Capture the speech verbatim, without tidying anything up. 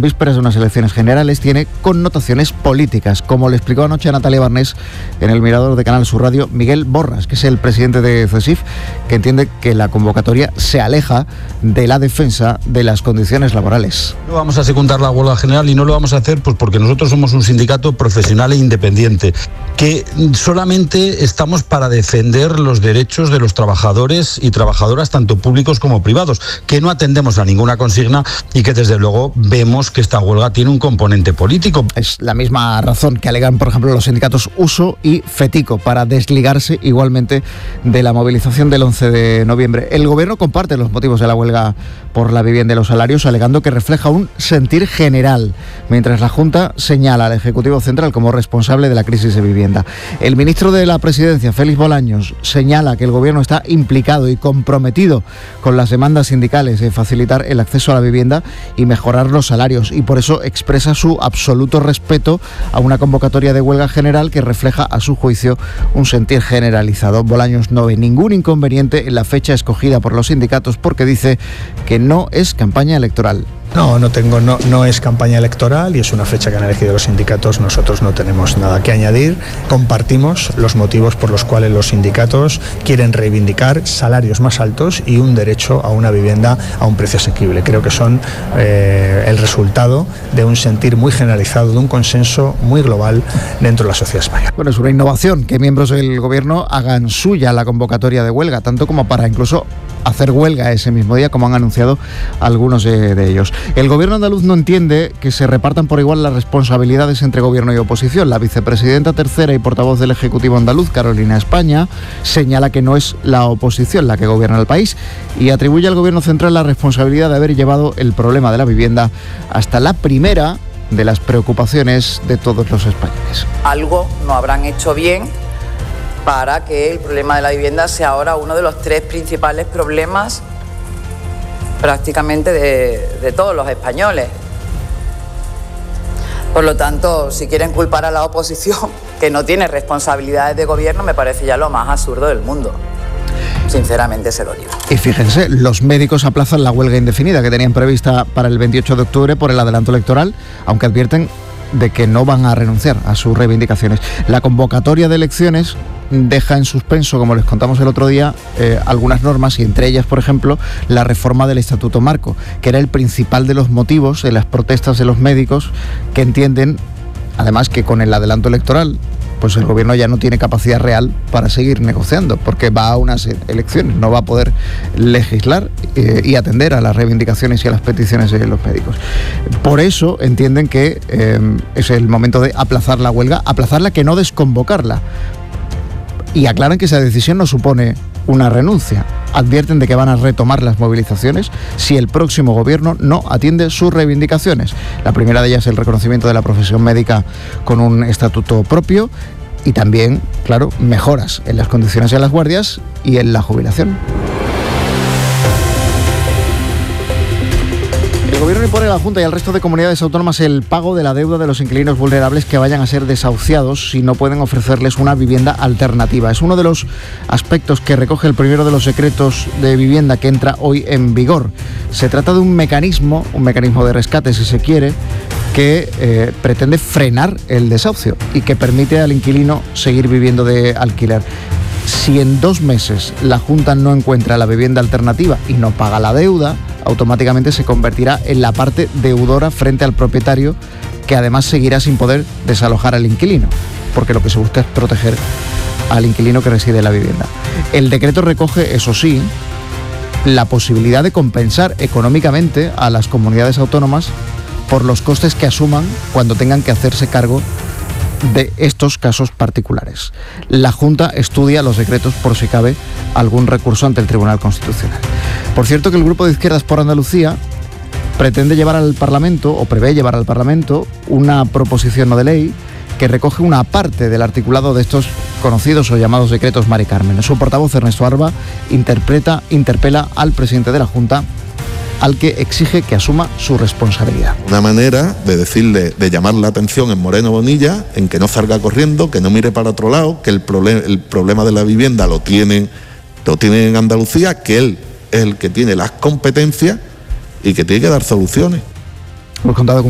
vísperas de unas elecciones generales, tiene connotaciones políticas, como le explicó anoche a Natalia Barnés en el Mirador de Canal Sur Radio Miguel Borras, que es el presidente de CESIF, que entiende que la convocatoria se aleja de la defensa de las condiciones laborales. No vamos a secundar la huelga general y no lo vamos a hacer pues porque nosotros somos un sindicato profesional e independiente, que solamente estamos para defender los derechos de los trabajadores y trabajadoras, tanto públicos como privados, que no atendemos a ninguna consigna y que desde luego vemos que esta huelga tiene un componente político. Es la misma razón que alegan, por ejemplo, los sindicatos Uso y FETICO para desligarse igualmente de la movilización del once de noviembre. El gobierno comparte los motivos de la huelga por la vivienda y los salarios, alegando que refleja un sentir general, mientras la Junta señala al Ejecutivo Central como responsable de la crisis de vivienda. El ministro de la Presidencia, Félix Bolaños, señala que el gobierno está implicado y comprometido con las demandas sindicales de facilitar el acceso a la vivienda y mejorar los salarios, y por eso expresa su absoluto respeto a una convocatoria de huelga general que refleja, a su juicio, un sentir generalizado. Bolaños no ve ningún inconveniente en la fecha escogida por los sindicatos porque dice que no es campaña electoral. No, no tengo, no, no es campaña electoral y es una fecha que han elegido los sindicatos. Nosotros no tenemos nada que añadir. Compartimos los motivos por los cuales los sindicatos quieren reivindicar salarios más altos y un derecho a una vivienda a un precio asequible. Creo que son eh, el resultado de un sentir muy generalizado, de un consenso muy global dentro de la sociedad española. Bueno, es una innovación que miembros del gobierno hagan suya la convocatoria de huelga, tanto como para incluso hacer huelga ese mismo día, como han anunciado algunos de, de ellos. El gobierno andaluz no entiende que se repartan por igual las responsabilidades entre gobierno y oposición. La vicepresidenta tercera y portavoz del Ejecutivo andaluz, Carolina España, señala que no es la oposición la que gobierna el país y atribuye al gobierno central la responsabilidad de haber llevado el problema de la vivienda hasta la primera de las preocupaciones de todos los españoles. Algo no habrán hecho bien para que el problema de la vivienda sea ahora uno de los tres principales problemas prácticamente de, de todos los españoles. Por lo tanto, si quieren culpar a la oposición, que no tiene responsabilidades de gobierno, me parece ya lo más absurdo del mundo. Sinceramente se lo digo. Y fíjense, los médicos aplazan la huelga indefinida que tenían prevista para el veintiocho de octubre por el adelanto electoral, aunque advierten de que no van a renunciar a sus reivindicaciones. La convocatoria de elecciones deja en suspenso, como les contamos el otro día, eh, algunas normas, y entre ellas, por ejemplo, la reforma del Estatuto Marco, que era el principal de los motivos de las protestas de los médicos, que entienden, además, que con el adelanto electoral pues el gobierno ya no tiene capacidad real para seguir negociando, porque va a unas elecciones, no va a poder legislar eh, y atender a las reivindicaciones y a las peticiones de los médicos. Por eso entienden que eh, es el momento de aplazar la huelga, aplazarla, que no desconvocarla. Y aclaran que esa decisión no supone una renuncia. Advierten de que van a retomar las movilizaciones si el próximo gobierno no atiende sus reivindicaciones. La primera de ellas es el reconocimiento de la profesión médica con un estatuto propio y también, claro, mejoras en las condiciones de las guardias y en la jubilación. El gobierno impone a la Junta y al resto de comunidades autónomas el pago de la deuda de los inquilinos vulnerables que vayan a ser desahuciados si no pueden ofrecerles una vivienda alternativa. Es uno de los aspectos que recoge el primero de los decretos de vivienda que entra hoy en vigor. Se trata de un mecanismo, un mecanismo de rescate, si se quiere, que eh, pretende frenar el desahucio y que permite al inquilino seguir viviendo de alquiler. Si en dos meses la Junta no encuentra la vivienda alternativa y no paga la deuda, automáticamente se convertirá en la parte deudora frente al propietario, que además seguirá sin poder desalojar al inquilino, porque lo que se busca es proteger al inquilino que reside en la vivienda. El decreto recoge, eso sí, la posibilidad de compensar económicamente a las comunidades autónomas por los costes que asuman cuando tengan que hacerse cargo de estos casos particulares. La Junta estudia los decretos por si cabe algún recurso ante el Tribunal Constitucional. Por cierto, que el Grupo de Izquierdas por Andalucía pretende llevar al Parlamento, o prevé llevar al Parlamento, una proposición no de ley que recoge una parte del articulado de estos conocidos o llamados decretos Mari Carmen. Su portavoz, Ernesto Arba, interpreta, interpela al presidente de la Junta, al que exige que asuma su responsabilidad. Una manera de decirle, de llamar la atención en Moreno Bonilla, en que no salga corriendo, que no mire para otro lado, que el, problem, el problema de la vivienda lo tienen, lo tienen en Andalucía, que él es el que tiene las competencias y que tiene que dar soluciones. Hemos contado con